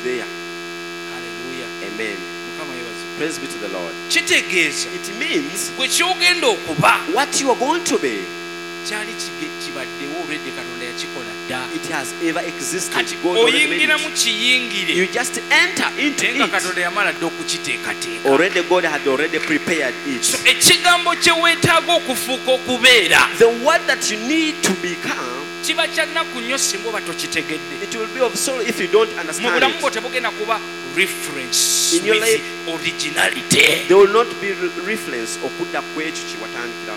there. Hallelujah. Amen. Mukama yebaze. Praise be to the Lord. Kitegeeza It means gwe kyogenda okuba what you are going to be, kyali kibaddewo already Katonda yakikola dda. it has ever existed. Kati God already made oyingira mu it. kiyingire You just enter into naye nga it. Katonda yamala dda okukiteekateeka. Already God had already prepared So it. ekigambo kye weetaaga okufuuka okubeera The word that you need to become, kiba kya nnaku nnyo singa oba tokitegedde. it will be of sorrow if you don't Mu understand bulamu bwo it. tebugenda kuba reference In your with life, originality. There will not be reference okudda ku ekyo kye watandikira.